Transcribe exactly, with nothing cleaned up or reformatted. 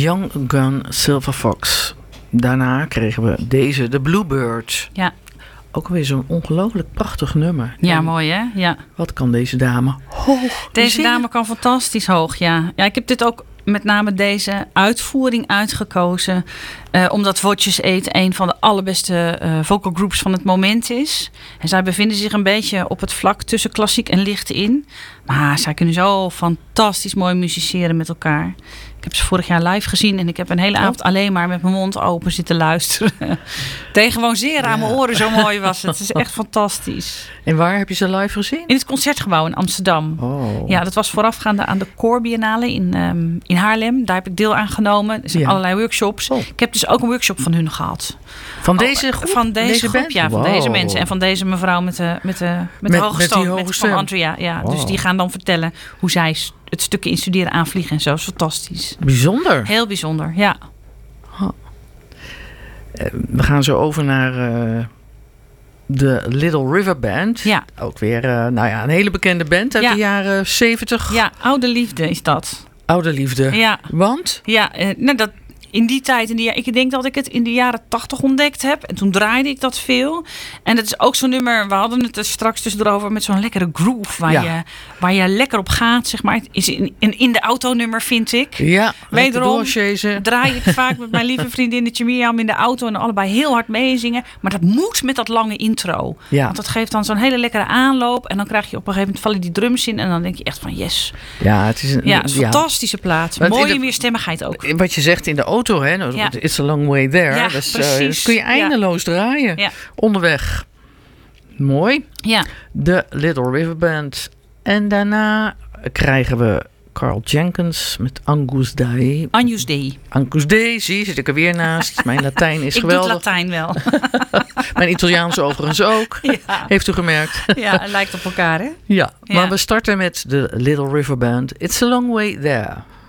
Young Gun Silver Fox. Daarna kregen we deze, de Bluebird. Ja. Ook alweer zo'n ongelooflijk prachtig nummer. Ja, en mooi hè? Ja. Wat kan deze dame hoog Deze zingen? dame kan fantastisch hoog, ja. Ja, ik heb dit ook met name deze uitvoering uitgekozen. Uh, omdat Voces Eight een van de allerbeste uh, vocal groups van het moment is. En zij bevinden zich een beetje op het vlak tussen klassiek en licht in. Maar zij kunnen zo fantastisch mooi musiceren met elkaar. Ik heb ze vorig jaar live gezien en ik heb een hele avond oh. alleen maar met mijn mond open zitten luisteren. Tegen gewoon zeer aan mijn oren, zo mooi was het. Het is echt fantastisch. En waar heb je ze live gezien? In het Concertgebouw in Amsterdam. Oh. Ja, dat was voorafgaande aan de Core Biennale in, um, in Haarlem. Daar heb ik deel aan genomen. Er zijn ja. allerlei workshops. Oh. Ik heb dus ook een workshop van hun gehad. Van deze groep? Van deze, deze groep, band? ja. Van wow. deze mensen. En van deze mevrouw met de, met de, met met, de hoge met stem. Die hoge met stem. van Andrea. Ja. Wow. Dus die gaan dan vertellen hoe zij het stukje instuderen, aanvliegen en zo. Dat is fantastisch. Bijzonder. Heel bijzonder, ja. Oh. We gaan zo over naar uh, de Little River Band. Ja. Ook weer uh, nou ja, een hele bekende band uit ja. de jaren zeventig. Ja, Oude Liefde is dat. Oude Liefde. Ja. Want? Ja, uh, nou dat... In die tijd, in die, ik denk dat ik het in de jaren tachtig ontdekt heb. En toen draaide ik dat veel. En het is ook zo'n nummer, we hadden het er straks dus erover, met zo'n lekkere groove. Waar, ja. je, waar je lekker op gaat, zeg maar. Het is in, in, in de autonummer, vind ik. Ja, wederom draai ik vaak met mijn lieve vriendinnetje Mirjam in de auto. En allebei heel hard meezingen. Maar dat moet met dat lange intro. Ja. Want dat geeft dan zo'n hele lekkere aanloop. En dan krijg je op een gegeven moment vallen die drums in. En dan denk je echt van yes. Ja, het is een, ja, het is een ja. fantastische plaat. Maar mooie de, weerstemmigheid ook. Wat je zegt in de auto, hè? Ja. It's a long way there. Ja, dus, precies. Uh, dus kun je eindeloos ja. draaien. Ja. Onderweg. Mooi. Ja. De Little River Band. En daarna krijgen we Carl Jenkins met Agnus Dei. Agnus Dei. Agnus Dei, zie, zit ik er weer naast. Mijn Latijn is ik geweldig. Ik doe Latijn wel. Mijn Italiaans overigens ook. Ja. Heeft u gemerkt? Ja, het lijkt op elkaar, hè? Ja, ja, maar we starten met de Little River Band. It's a long way there.